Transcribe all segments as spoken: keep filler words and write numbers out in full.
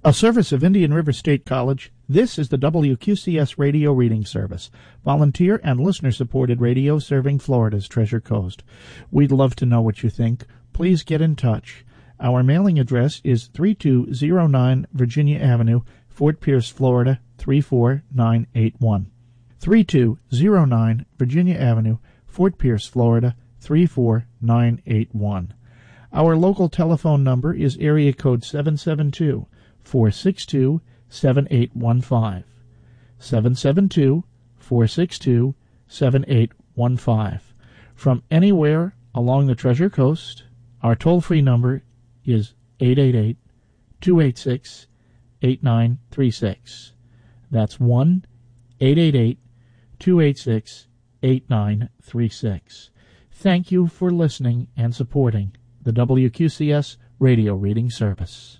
A service of Indian River State College, this is the W Q C S Radio Reading Service, volunteer and listener-supported radio serving Florida's Treasure Coast. We'd love to know what you think. Please get in touch. Our mailing address is three two zero nine Virginia Avenue, Fort Pierce, Florida, three four nine eight one. three two zero nine Virginia Avenue, Fort Pierce, Florida, three four nine eight one. Our local telephone number is area code seven seven two, four six two, seven eight one five. seven seven two, four six two, seven eight one five. From anywhere along the Treasure Coast, our toll-free number is eight eight eight, two eight six, eight nine three six. That's one eight eight eight, two eight six, eight nine three six. Thank you for listening and supporting the W Q C S Radio Reading Service.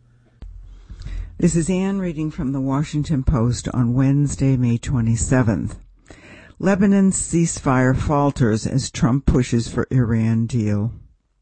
This is Anne reading from the Washington Post on Wednesday, May twenty-seventh. Lebanon's ceasefire falters as Trump pushes for Iran deal.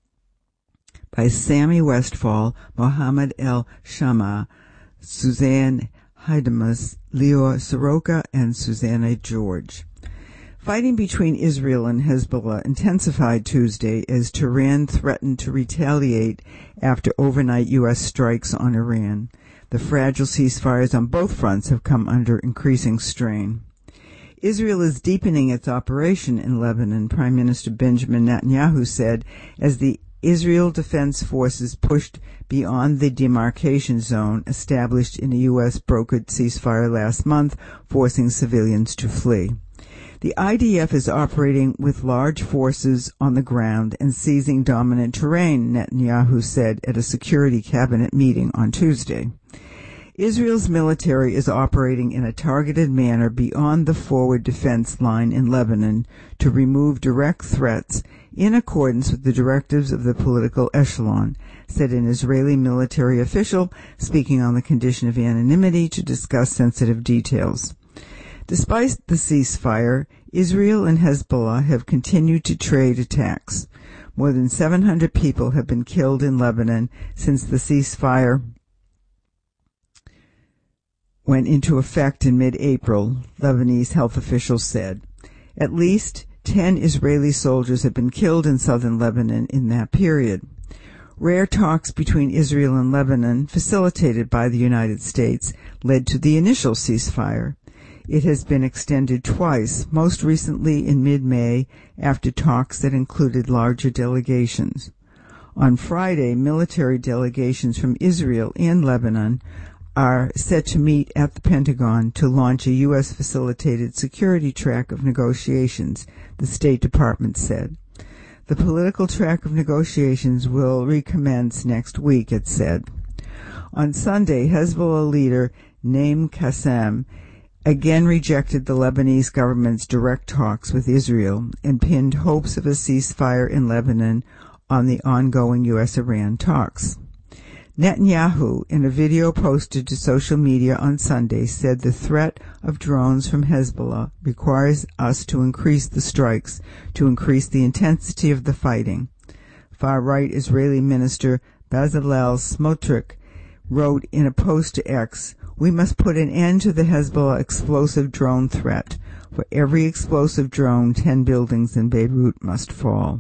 By Sammy Westfall, Mohammed El Shama, Suzanne Heidemus, Leo Soroka, and Susanna George. Fighting between Israel and Hezbollah intensified Tuesday as Tehran threatened to retaliate after overnight U S strikes on Iran. The fragile ceasefires on both fronts have come under increasing strain. Israel is deepening its operation in Lebanon, Prime Minister Benjamin Netanyahu said, as the Israel Defense Forces pushed beyond the demarcation zone established in a U S-brokered ceasefire last month, forcing civilians to flee. The I D F is operating with large forces on the ground and seizing dominant terrain, Netanyahu said at a security cabinet meeting on Tuesday. Israel's military is operating in a targeted manner beyond the forward defense line in Lebanon to remove direct threats in accordance with the directives of the political echelon, said an Israeli military official speaking on the condition of anonymity to discuss sensitive details. Despite the ceasefire, Israel and Hezbollah have continued to trade attacks. More than seven hundred people have been killed in Lebanon since the ceasefire went into effect in mid-April, Lebanese health officials said. At least ten Israeli soldiers have been killed in southern Lebanon in that period. Rare talks between Israel and Lebanon, facilitated by the United States, led to the initial ceasefire. It has been extended twice, most recently in mid-May, after talks that included larger delegations. On Friday, military delegations from Israel and Lebanon are set to meet at the Pentagon to launch a U S-facilitated security track of negotiations, the State Department said. The political track of negotiations will recommence next week, it said. On Sunday, Hezbollah leader Naim Qassem again rejected the Lebanese government's direct talks with Israel and pinned hopes of a ceasefire in Lebanon on the ongoing U S-Iran talks. Netanyahu, in a video posted to social media on Sunday, said the threat of drones from Hezbollah requires us to increase the strikes, to increase the intensity of the fighting. Far-right Israeli minister Bezalel Smotrich wrote in a post to X, "We must put an end to the Hezbollah explosive drone threat. For every explosive drone, ten buildings in Beirut must fall."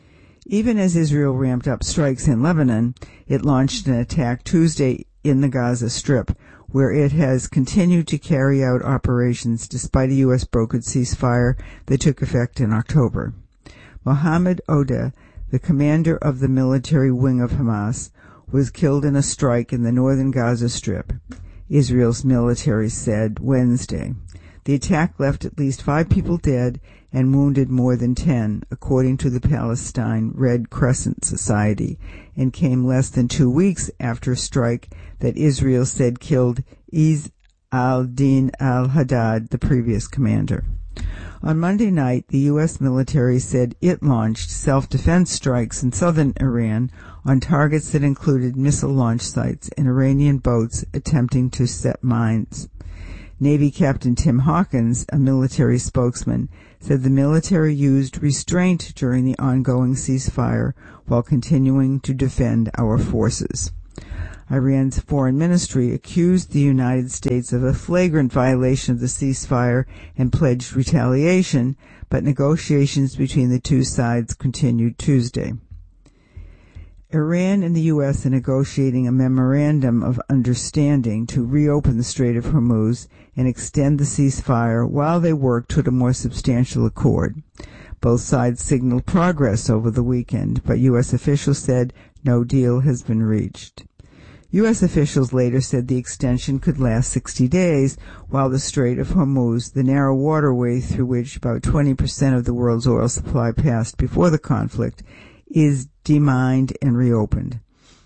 Even as Israel ramped up strikes in Lebanon, it launched an attack Tuesday in the Gaza Strip, where it has continued to carry out operations despite a U S-brokered ceasefire that took effect in October. Mohammed Odeh, the commander of the military wing of Hamas, was killed in a strike in the northern Gaza Strip, Israel's military said Wednesday. The attack left at least five people dead and wounded more than ten, according to the Palestine Red Crescent Society, and came less than two weeks after a strike that Israel said killed Izz al-Din al-Haddad, the previous commander. On Monday night, the U S military said it launched self-defense strikes in southern Iran on targets that included missile launch sites and Iranian boats attempting to set mines. Navy Captain Tim Hawkins, a military spokesman, said the military used restraint during the ongoing ceasefire while continuing to defend our forces. Iran's foreign ministry accused the United States of a flagrant violation of the ceasefire and pledged retaliation, but negotiations between the two sides continued Tuesday. Iran and the U S are negotiating a memorandum of understanding to reopen the Strait of Hormuz and extend the ceasefire while they work toward a more substantial accord. Both sides signaled progress over the weekend, but U S officials said no deal has been reached. U S officials later said the extension could last sixty days, while the Strait of Hormuz, the narrow waterway through which about twenty percent of the world's oil supply passed before the conflict, is demined and reopened.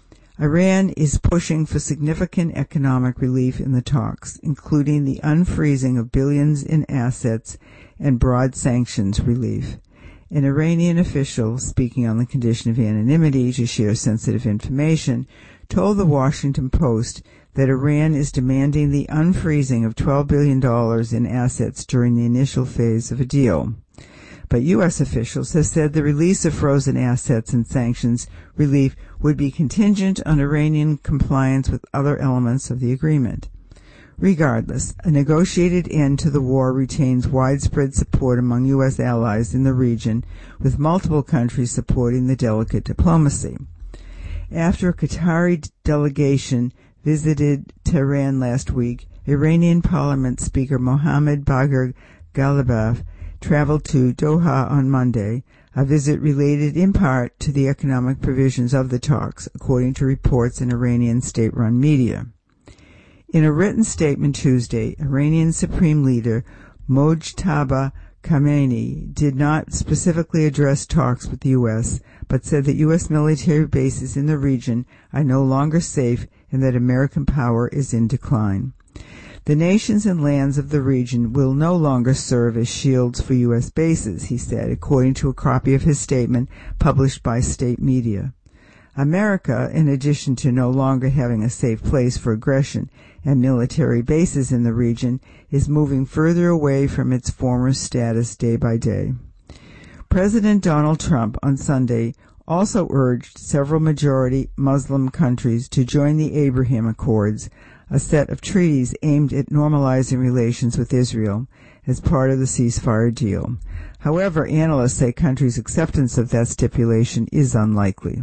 Iran is pushing for significant economic relief in the talks, including the unfreezing of billions in assets and broad sanctions relief. An Iranian official, speaking on the condition of anonymity to share sensitive information, told the Washington Post that Iran is demanding the unfreezing of twelve billion dollars in assets during the initial phase of a deal. But U S officials have said the release of frozen assets and sanctions relief would be contingent on Iranian compliance with other elements of the agreement. Regardless, a negotiated end to the war retains widespread support among U S allies in the region, with multiple countries supporting the delicate diplomacy. After a Qatari delegation visited Tehran last week, Iranian Parliament Speaker Mohammad Bagher Ghalibaf traveled to Doha on Monday, a visit related in part to the economic provisions of the talks, according to reports in Iranian state-run media. In a written statement Tuesday, Iranian Supreme Leader Mojtaba Khamenei did not specifically address talks with the U S, but said that U S military bases in the region are no longer safe and that American power is in decline. The nations and lands of the region will no longer serve as shields for U S bases, he said, according to a copy of his statement published by state media. America, in addition to no longer having a safe place for aggression and military bases in the region, is moving further away from its former status day by day. President Donald Trump on Sunday also urged several majority Muslim countries to join the Abraham Accords, a set of treaties aimed at normalizing relations with Israel as part of the ceasefire deal. However, analysts say countries' acceptance of that stipulation is unlikely.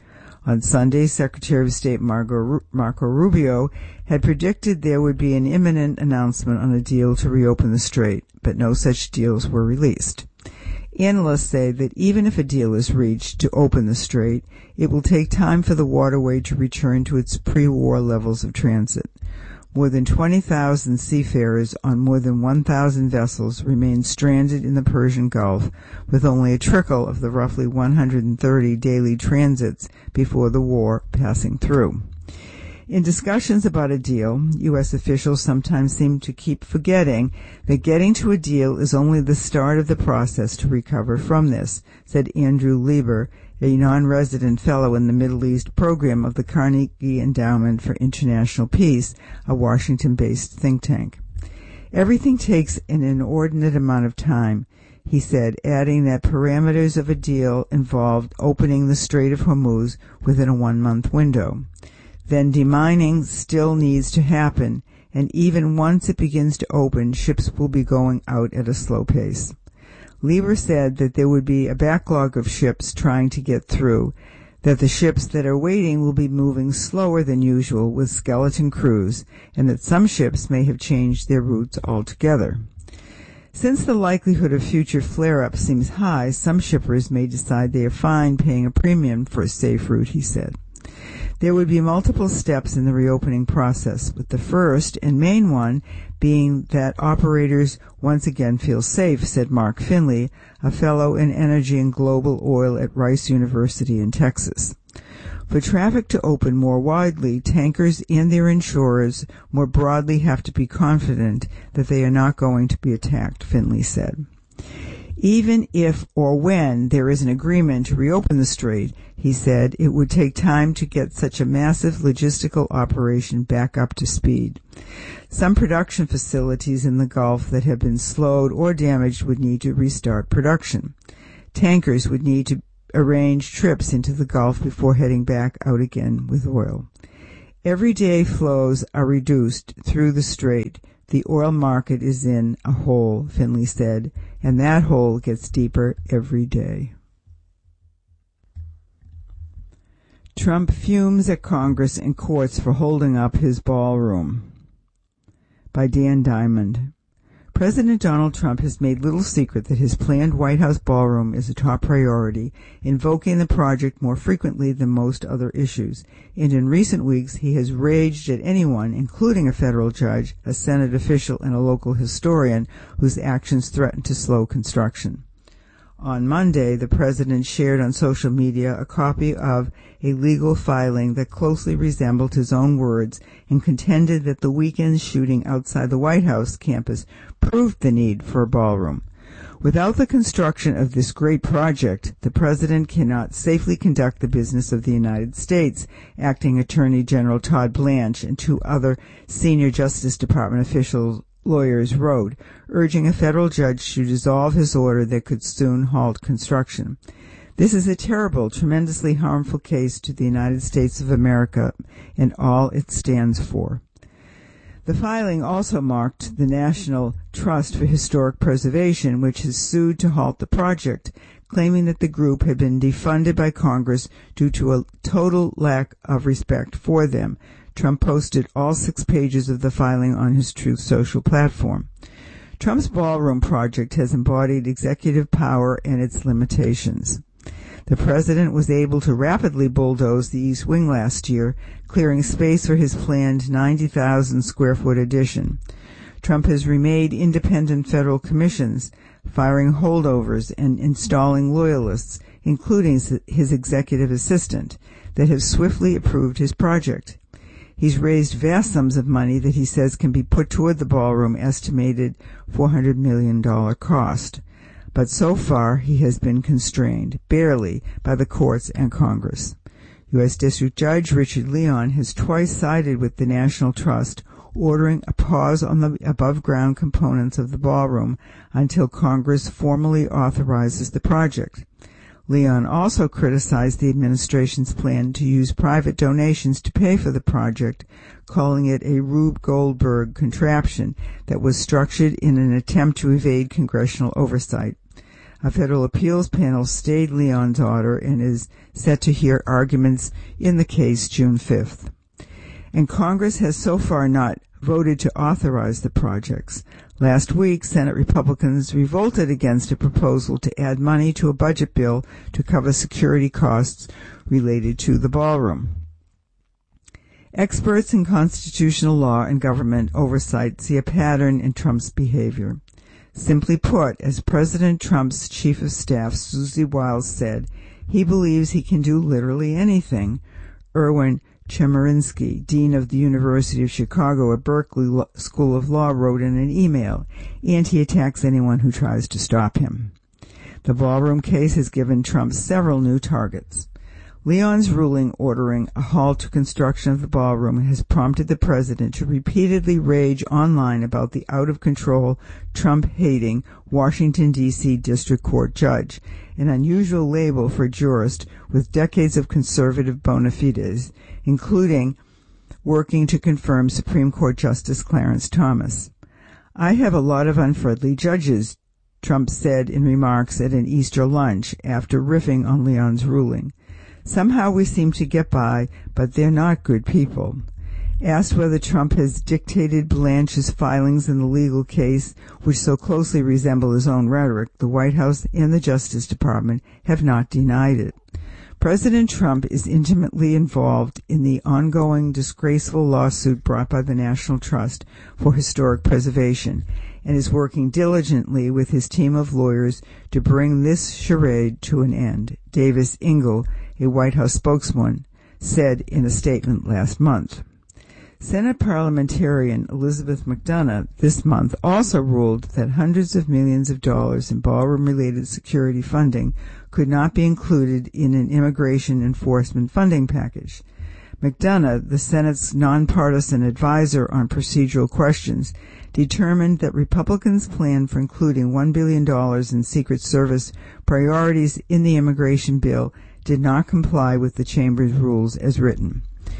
On Sunday, Secretary of State Marco, Marco Rubio had predicted there would be an imminent announcement on a deal to reopen the strait, but no such deals were released. Analysts say that even if a deal is reached to open the strait, it will take time for the waterway to return to its pre-war levels of transit. More than twenty thousand seafarers on more than one thousand vessels remain stranded in the Persian Gulf, with only a trickle of the roughly one hundred thirty daily transits before the war passing through. In discussions about a deal, U S officials sometimes seem to keep forgetting that getting to a deal is only the start of the process to recover from this, said Andrew Lieber, a non-resident fellow in the Middle East program of the Carnegie Endowment for International Peace, a Washington-based think tank. Everything takes an inordinate amount of time, he said, adding that parameters of a deal involved opening the Strait of Hormuz within a one-month window. Then demining still needs to happen, and even once it begins to open, ships will be going out at a slow pace. Lieber said that there would be a backlog of ships trying to get through, that the ships that are waiting will be moving slower than usual with skeleton crews, and that some ships may have changed their routes altogether. Since the likelihood of future flare-ups seems high, some shippers may decide they are fine paying a premium for a safe route, he said. There would be multiple steps in the reopening process, with the first and main one being that operators once again feel safe, said Mark Finley, a fellow in energy and global oil at Rice University in Texas. For traffic to open more widely, tankers and their insurers more broadly have to be confident that they are not going to be attacked, Finley said. Even if or when there is an agreement to reopen the strait, he said, it would take time to get such a massive logistical operation back up to speed. Some production facilities in the Gulf that have been slowed or damaged would need to restart production. Tankers would need to arrange trips into the Gulf before heading back out again with oil. Everyday flows are reduced through the strait. The oil market is in a hole, Finley said, and that hole gets deeper every day. Trump fumes at Congress and courts for holding up his ballroom. By Dan Diamond. President Donald Trump has made little secret that his planned White House ballroom is a top priority, invoking the project more frequently than most other issues. And in recent weeks, he has raged at anyone, including a federal judge, a Senate official, and a local historian, whose actions threaten to slow construction. On Monday, the president shared on social media a copy of a legal filing that closely resembled his own words and contended that the weekend shooting outside the White House campus proved the need for a ballroom. Without the construction of this great project, the president cannot safely conduct the business of the United States, Acting Attorney General Todd Blanche and two other senior Justice Department officials lawyers wrote, urging a federal judge to dissolve his order that could soon halt construction. This is a terrible, tremendously harmful case to the United States of America and all it stands for. The filing also marked the National Trust for Historic Preservation, which has sued to halt the project, claiming that the group had been defunded by Congress due to a total lack of respect for them. Trump posted all six pages of the filing on his Truth Social platform. Trump's ballroom project has embodied executive power and its limitations. The president was able to rapidly bulldoze the East Wing last year, clearing space for his planned ninety thousand square foot addition. Trump has remade independent federal commissions, firing holdovers and installing loyalists, including his executive assistant, that have swiftly approved his project. He's raised vast sums of money that he says can be put toward the ballroom estimated four hundred million dollars cost. But so far he has been constrained, barely, by the courts and Congress. U S District Judge Richard Leon has twice sided with the National Trust, ordering a pause on the above-ground components of the ballroom until Congress formally authorizes the project. Leon also criticized the administration's plan to use private donations to pay for the project, calling it a Rube Goldberg contraption that was structured in an attempt to evade congressional oversight. A federal appeals panel stayed Leon's order and is set to hear arguments in the case June fifth. And Congress has so far not voted to authorize the projects. Last week, Senate Republicans revolted against a proposal to add money to a budget bill to cover security costs related to the ballroom. Experts in constitutional law and government oversight see a pattern in Trump's behavior. Simply put, as President Trump's chief of staff, Susie Wiles, said, he believes he can do literally anything. Erwin Chemerinsky, dean of the University of Chicago at Berkeley School of Law, wrote in an email, and he attacks anyone who tries to stop him. The ballroom case has given Trump several new targets. Leon's ruling ordering a halt to construction of the ballroom has prompted the president to repeatedly rage online about the out-of-control, Trump-hating Washington, D C District Court judge, an unusual label for a jurist with decades of conservative bona fides, including working to confirm Supreme Court Justice Clarence Thomas. I have a lot of unfriendly judges, Trump said in remarks at an Easter lunch after riffing on Leon's ruling. Somehow we seem to get by, but they're not good people. Asked whether Trump has dictated Blanche's filings in the legal case, which so closely resemble his own rhetoric, the White House and the Justice Department have not denied it. President Trump is intimately involved in the ongoing disgraceful lawsuit brought by the National Trust for Historic Preservation and is working diligently with his team of lawyers to bring this charade to an end, Davis Ingle, a White House spokesman, said in a statement last month. Senate parliamentarian Elizabeth McDonough this month also ruled that hundreds of millions of dollars in ballroom-related security funding could not be included in an immigration enforcement funding package. McDonough, the Senate's nonpartisan advisor on procedural questions, determined that Republicans' plan for including one billion dollars in Secret Service priorities in the immigration bill did not comply with the chamber's rules as written.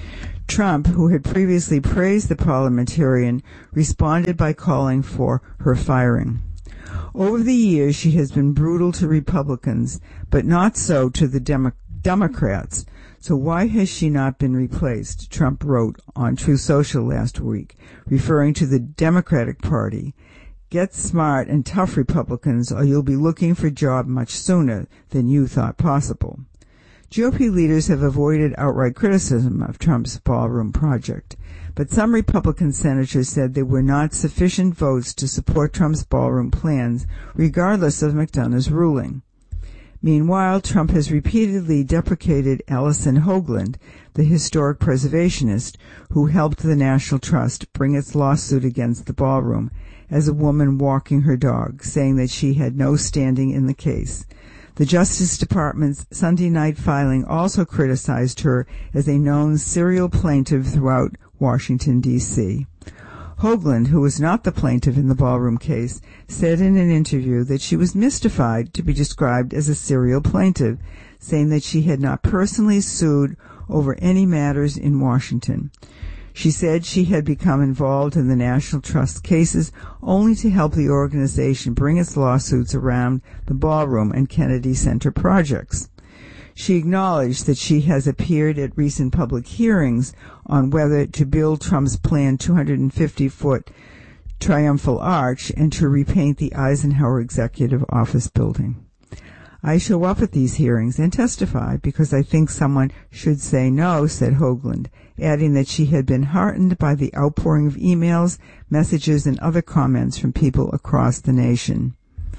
Trump, who had previously praised the parliamentarian, responded by calling for her firing. Over the years, she has been brutal to Republicans, but not so to the Demo- Democrats. So why has she not been replaced? Trump wrote on Truth Social last week, referring to the Democratic Party. Get smart and tough, Republicans, or you'll be looking for a job much sooner than you thought possible. G O P leaders have avoided outright criticism of Trump's ballroom project, but some Republican senators said there were not sufficient votes to support Trump's ballroom plans, regardless of McDonough's ruling. Meanwhile, Trump has repeatedly deprecated Alison Hoagland, the historic preservationist who helped the National Trust bring its lawsuit against the ballroom, as a woman walking her dog, saying that she had no standing in the case. The Justice Department's Sunday night filing also criticized her as a known serial plaintiff throughout Washington, D C Hoagland, who was not the plaintiff in the ballroom case, said in an interview that she was mystified to be described as a serial plaintiff, saying that she had not personally sued over any matters in Washington. She said she had become involved in the National Trust cases only to help the organization bring its lawsuits around the ballroom and Kennedy Center projects. She acknowledged that she has appeared at recent public hearings on whether to build Trump's planned two hundred fifty foot triumphal arch and to repaint the Eisenhower Executive Office building. I show up at these hearings and testify because I think someone should say no, said Hoagland, adding that she had been heartened by the outpouring of emails, messages, and other comments from people across the nation.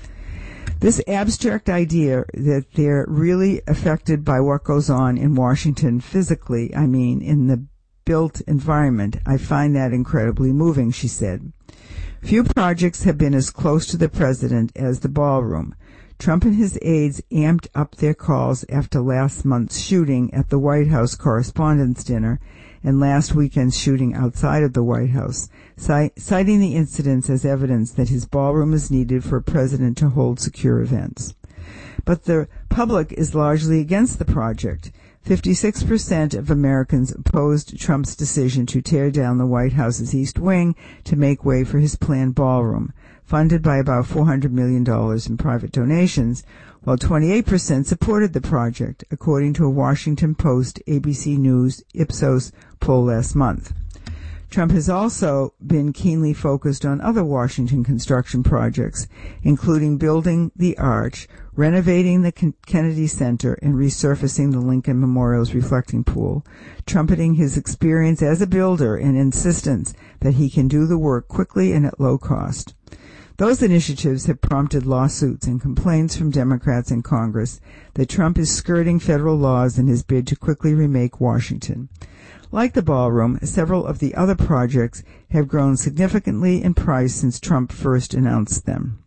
This abstract idea that they're really affected by what goes on in Washington physically, I mean in the built environment, I find that incredibly moving, she said. Few projects have been as close to the president as the ballroom. Trump and his aides amped up their calls after last month's shooting at the White House Correspondents' Dinner and last weekend's shooting outside of the White House, citing the incidents as evidence that his ballroom is needed for a president to hold secure events. But the public is largely against the project. fifty-six percent of Americans opposed Trump's decision to tear down the White House's East Wing to make way for his planned ballroom, funded by about four hundred million dollars in private donations, while twenty-eight percent supported the project, according to a Washington Post A B C News Ipsos poll last month. Trump has also been keenly focused on other Washington construction projects, including building the arch, renovating the Kennedy Center, and resurfacing the Lincoln Memorial's reflecting pool, trumpeting his experience as a builder and insistence that he can do the work quickly and at low cost. Those initiatives have prompted lawsuits and complaints from Democrats in Congress that Trump is skirting federal laws in his bid to quickly remake Washington. Like the ballroom, several of the other projects have grown significantly in price since Trump first announced them.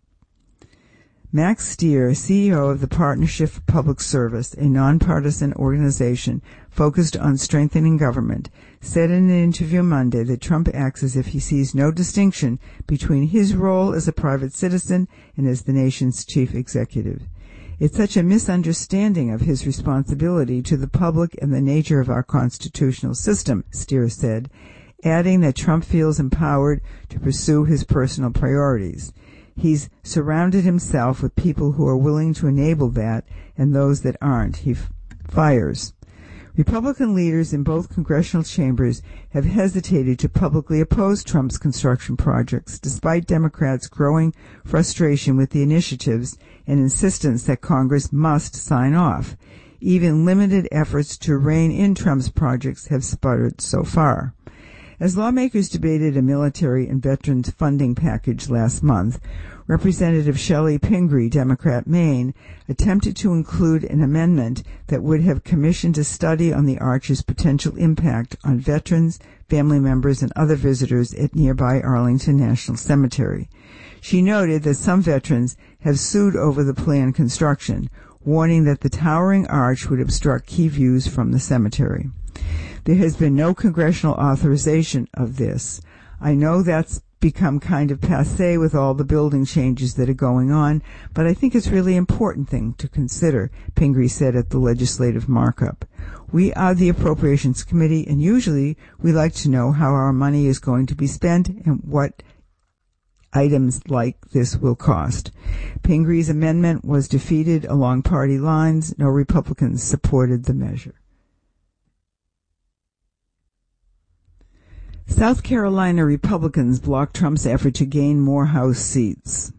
Max Stier, C E O of the Partnership for Public Service, a nonpartisan organization focused on strengthening government, said in an interview Monday that Trump acts as if he sees no distinction between his role as a private citizen and as the nation's chief executive. It's such a misunderstanding of his responsibility to the public and the nature of our constitutional system, Stier said, adding that Trump feels empowered to pursue his personal priorities. He's surrounded himself with people who are willing to enable that and those that aren't. He f- fires. Republican leaders in both congressional chambers have hesitated to publicly oppose Trump's construction projects, despite Democrats' growing frustration with the initiatives and insistence that Congress must sign off. Even limited efforts to rein in Trump's projects have sputtered so far. As lawmakers debated a military and veterans funding package last month, Representative Shelley Pingree, Democrat, Maine, attempted to include an amendment that would have commissioned a study on the arch's potential impact on veterans, family members, and other visitors at nearby Arlington National Cemetery. She noted that some veterans have sued over the planned construction, warning that the towering arch would obstruct key views from the cemetery. There has been no congressional authorization of this. I know that's become kind of passé with all the building changes that are going on, but I think it's really important thing to consider, Pingree said at the legislative markup. We are the Appropriations Committee, and usually we like to know how our money is going to be spent and what items like this will cost. Pingree's amendment was defeated along party lines. No Republicans supported the measure. South Carolina Republicans blocked Trump's effort to gain more House seats.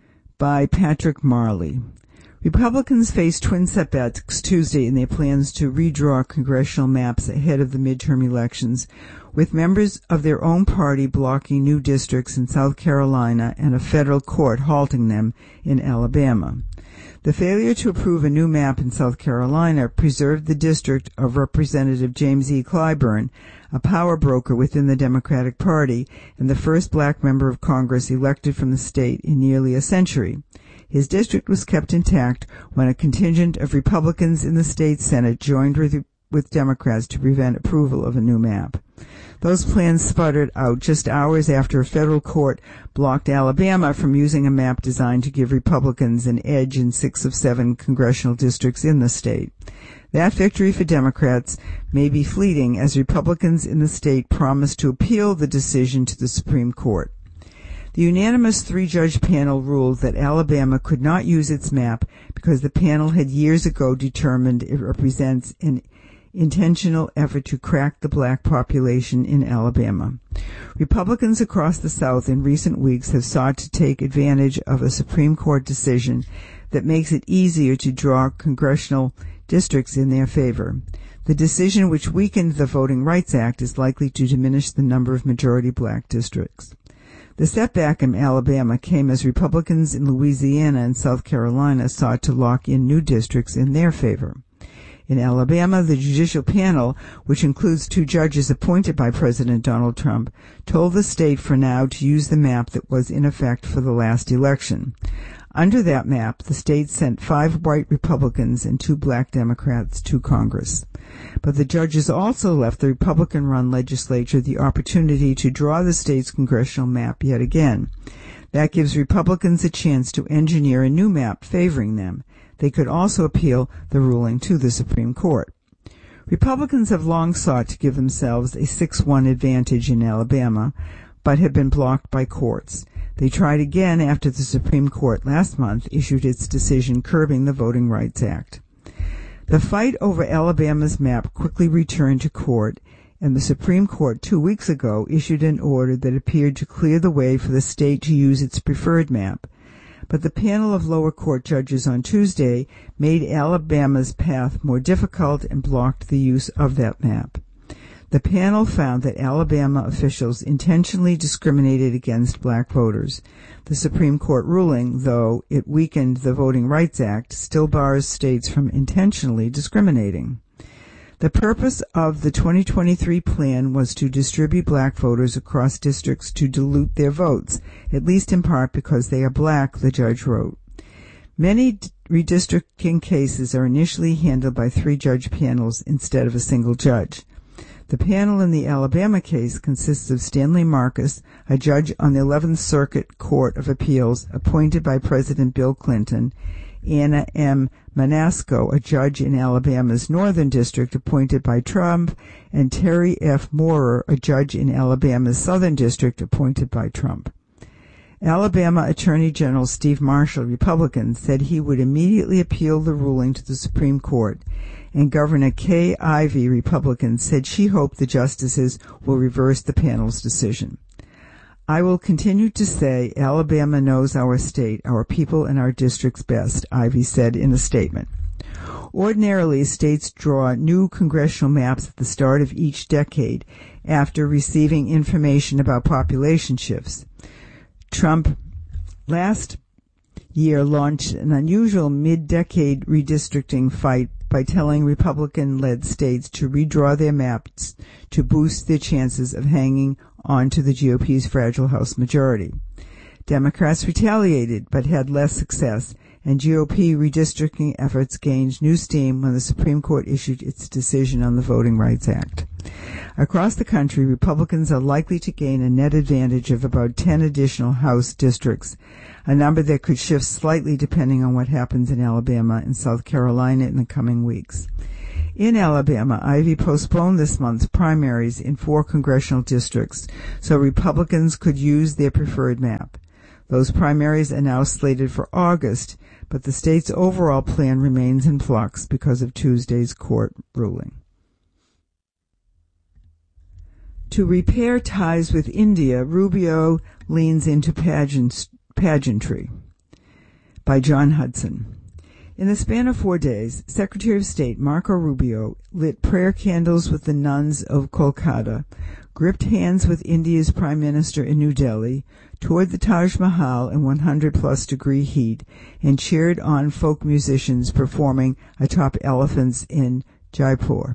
By Patrick Marley. Republicans faced twin setbacks Tuesday in their plans to redraw congressional maps ahead of the midterm elections, with members of their own party blocking new districts in South Carolina and a federal court halting them in Alabama. The failure to approve a new map in South Carolina preserved the district of Representative James E. Clyburn, a power broker within the Democratic Party and the first black member of Congress elected from the state in nearly a century. His district was kept intact when a contingent of Republicans in the state Senate joined with, with Democrats to prevent approval of a new map. Those plans sputtered out just hours after a federal court blocked Alabama from using a map designed to give Republicans an edge in six of seven congressional districts in the state. That victory for Democrats may be fleeting as Republicans in the state promise to appeal the decision to the Supreme Court. The unanimous three-judge panel ruled that Alabama could not use its map because the panel had years ago determined it represents an intentional effort to crack the black population in Alabama. Republicans across the South in recent weeks have sought to take advantage of a Supreme Court decision that makes it easier to draw congressional districts in their favor. The decision, which weakened the Voting Rights Act, is likely to diminish the number of majority black districts. The setback in Alabama came as Republicans in Louisiana and South Carolina sought to lock in new districts in their favor. In Alabama, the judicial panel, which includes two judges appointed by President Donald Trump, told the state for now to use the map that was in effect for the last election. Under that map, the state sent five white Republicans and two black Democrats to Congress. But the judges also left the Republican-run legislature the opportunity to draw the state's congressional map yet again. That gives Republicans a chance to engineer a new map favoring them. They could also appeal the ruling to the Supreme Court. Republicans have long sought to give themselves a six one advantage in Alabama, but have been blocked by courts. They tried again after the Supreme Court last month issued its decision curbing the Voting Rights Act. The fight over Alabama's map quickly returned to court, and the Supreme Court two weeks ago issued an order that appeared to clear the way for the state to use its preferred map. But the panel of lower court judges on Tuesday made Alabama's path more difficult and blocked the use of that map. The panel found that Alabama officials intentionally discriminated against black voters. The Supreme Court ruling, though it weakened the Voting Rights Act, still bars states from intentionally discriminating. The purpose of the twenty twenty-three plan was to distribute black voters across districts to dilute their votes, at least in part because they are black, the judge wrote. Many redistricting cases are initially handled by three-judge panels instead of a single judge. The panel in the Alabama case consists of Stanley Marcus, a judge on the eleventh Circuit Court of Appeals appointed by President Bill Clinton, Anna M. Manasco, a judge in Alabama's Northern District appointed by Trump, and Terry F. Moorer, a judge in Alabama's Southern District appointed by Trump. Alabama Attorney General Steve Marshall, Republican, said he would immediately appeal the ruling to the Supreme Court, and Governor Kay Ivey, Republican, said she hoped the justices will reverse the panel's decision. I will continue to say Alabama knows our state, our people, and our districts best, Ivey said in a statement. Ordinarily, states draw new congressional maps at the start of each decade after receiving information about population shifts. Trump last year launched an unusual mid-decade redistricting fight by telling Republican-led states to redraw their maps to boost their chances of hanging on to the G O P's fragile House majority. Democrats retaliated but had less success, and G O P redistricting efforts gained new steam when the Supreme Court issued its decision on the Voting Rights Act. Across the country, Republicans are likely to gain a net advantage of about ten additional House districts, a number that could shift slightly depending on what happens in Alabama and South Carolina in the coming weeks. In Alabama, Ivy postponed this month's primaries in four congressional districts so Republicans could use their preferred map. Those primaries are now slated for August, but the state's overall plan remains in flux because of Tuesday's court ruling. To repair ties with India, Rubio leans into pageant, pageantry. By John Hudson. In the span of four days, Secretary of State Marco Rubio lit prayer candles with the nuns of Kolkata, gripped hands with India's Prime Minister in New Delhi, toured the Taj Mahal in one hundred plus degree heat, and cheered on folk musicians performing atop elephants in Jaipur.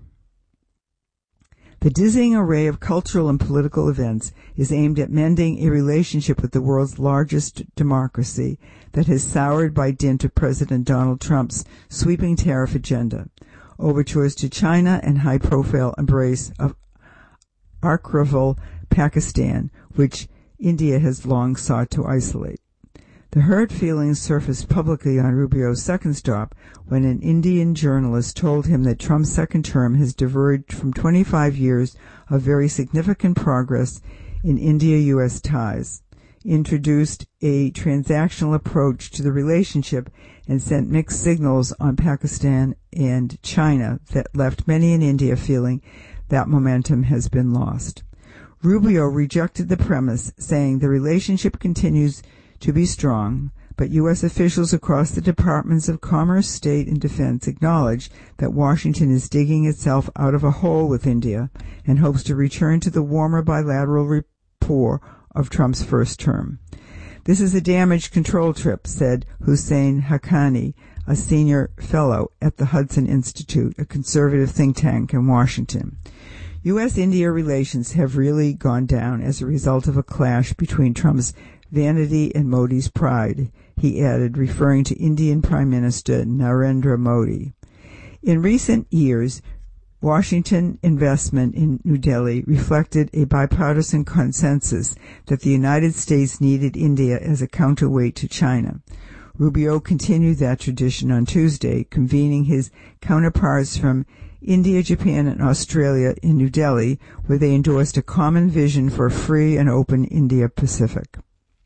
The dizzying array of cultural and political events is aimed at mending a relationship with the world's largest democracy that has soured by dint of President Donald Trump's sweeping tariff agenda, overtures to China, and high-profile embrace of arch-rival Pakistan, which India has long sought to isolate. The hurt feelings surfaced publicly on Rubio's second stop when an Indian journalist told him that Trump's second term has diverged from twenty-five years of very significant progress in India-U S ties, introduced a transactional approach to the relationship, and sent mixed signals on Pakistan and China that left many in India feeling that momentum has been lost. Rubio rejected the premise, saying the relationship continues to be strong, but U S officials across the Departments of Commerce, State, and Defense acknowledge that Washington is digging itself out of a hole with India and hopes to return to the warmer bilateral rapport of Trump's first term. This is a damage control trip, said Hussein Haqqani, a senior fellow at the Hudson Institute, a conservative think tank in Washington. U S India relations have really gone down as a result of a clash between Trump's vanity and Modi's pride, he added, referring to Indian Prime Minister Narendra Modi. In recent years, Washington investment in New Delhi reflected a bipartisan consensus that the United States needed India as a counterweight to China. Rubio continued that tradition on Tuesday, convening his counterparts from India, Japan, and Australia in New Delhi, where they endorsed a common vision for a free and open India-Pacific.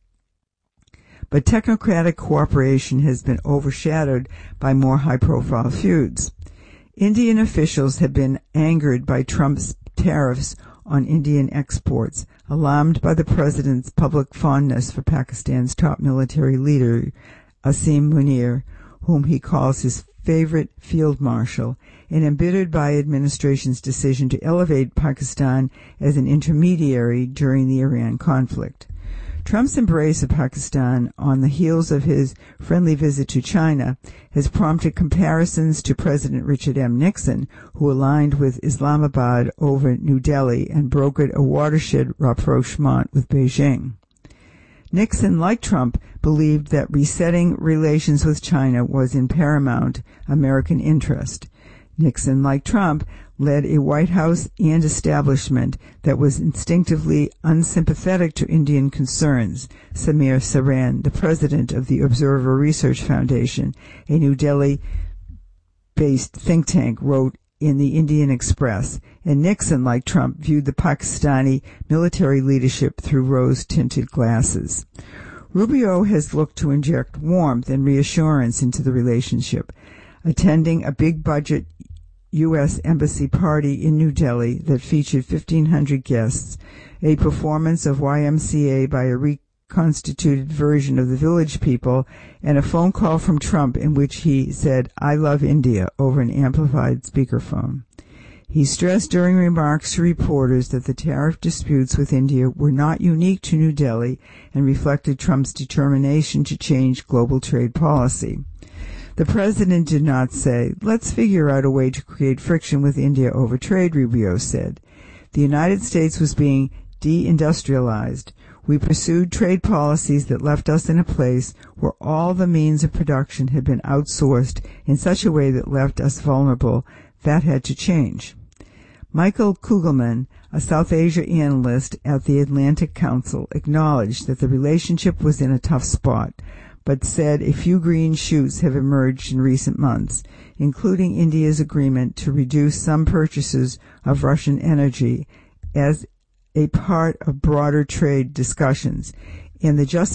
But technocratic cooperation has been overshadowed by more high-profile feuds. Indian officials have been angered by Trump's tariffs on Indian exports, alarmed by the president's public fondness for Pakistan's top military leader, Asim Munir, whom he calls his favorite field marshal, and embittered by administration's decision to elevate Pakistan as an intermediary during the Iran conflict. Trump's embrace of Pakistan on the heels of his friendly visit to China has prompted comparisons to President Richard M. Nixon, who aligned with Islamabad over New Delhi and brokered a watershed rapprochement with Beijing. Nixon, like Trump, believed that resetting relations with China was in paramount American interest. Nixon, like Trump, led a White House and establishment that was instinctively unsympathetic to Indian concerns, Samir Saran, the president of the Observer Research Foundation, a New Delhi-based think tank, wrote in the Indian Express, and Nixon, like Trump, viewed the Pakistani military leadership through rose-tinted glasses. Rubio has looked to inject warmth and reassurance into the relationship, attending a big-budget U S Embassy party in New Delhi that featured fifteen hundred guests, a performance of Y M C A by a reconstituted version of the Village People, and a phone call from Trump in which he said, "I love India," over an amplified speakerphone. He stressed during remarks to reporters that the tariff disputes with India were not unique to New Delhi and reflected Trump's determination to change global trade policy. The president did not say, "Let's figure out a way to create friction with India over trade," Rubio said. The United States was being deindustrialized. We pursued trade policies that left us in a place where all the means of production had been outsourced in such a way that left us vulnerable. That had to change. Michael Kugelman, a South Asia analyst at the Atlantic Council, acknowledged that the relationship was in a tough spot, but said a few green shoots have emerged in recent months, including India's agreement to reduce some purchases of Russian energy as a part of broader trade discussions. In the just